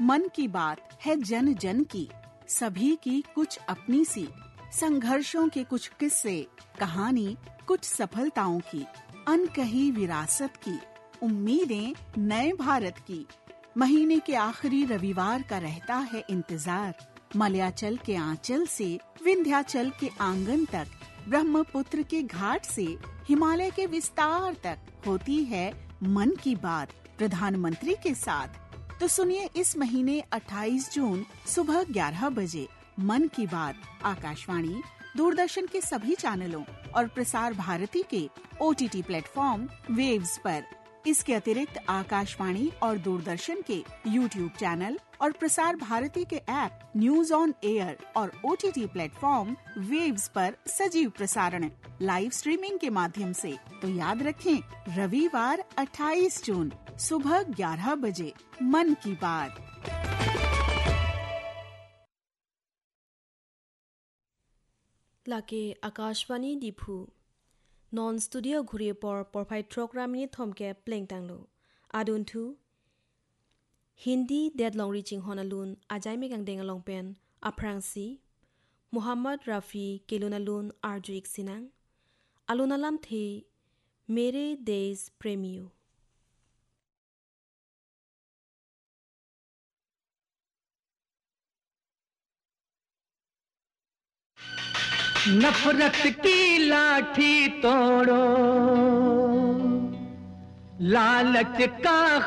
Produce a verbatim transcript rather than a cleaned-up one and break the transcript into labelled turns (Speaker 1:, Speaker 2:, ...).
Speaker 1: मन की बात है जन जन की, सभी की कुछ अपनी सी, संघर्षों के कुछ किस्से, कहानी कुछ सफलताओं की, अनकही विरासत की, उम्मीदें नए भारत की। महीने के आखिरी रविवार का रहता है इंतजार। मलयाचल के आंचल से विंध्याचल के आंगन तक, ब्रह्मपुत्र के घाट से हिमालय के विस्तार तक होती है मन की बात प्रधानमंत्री के साथ। तो सुनिए इस महीने अट्ठाईस जून सुबह ग्यारह बजे मन की बात आकाशवाणी, दूरदर्शन के सभी चैनलों और प्रसार भारती के ओटीटी प्लेटफॉर्म वेव्स पर। इसके अतिरिक्त आकाशवाणी और दूरदर्शन के यूट्यूब चैनल और प्रसार भारती के ऐप न्यूज ऑन एयर और ओटीटी प्लेटफॉर्म वेव्स पर सजीव प्रसारण लाइव स्ट्रीमिंग के माध्यम से। तो याद रखें, रविवार अट्ठाईस जून सुबह ग्यारह बजे मन की बात।
Speaker 2: लाके आकाशवाणी दिफु नॉन स्टूडियो घुरी पर परफाइट प्रोग्रामनि थमके playing तांगलो आदुनथु Hindi डेडलॉन्ग reaching होनालुन आजाय मेगांग देंगलोंग pen अफ्रांसी Mohammad Rafi केलुनालुन आरजुइक सिनांग आलुनालाम थे मेरे देश प्रेमियो।
Speaker 3: नफरत की लाठी तोड़ो, लालच का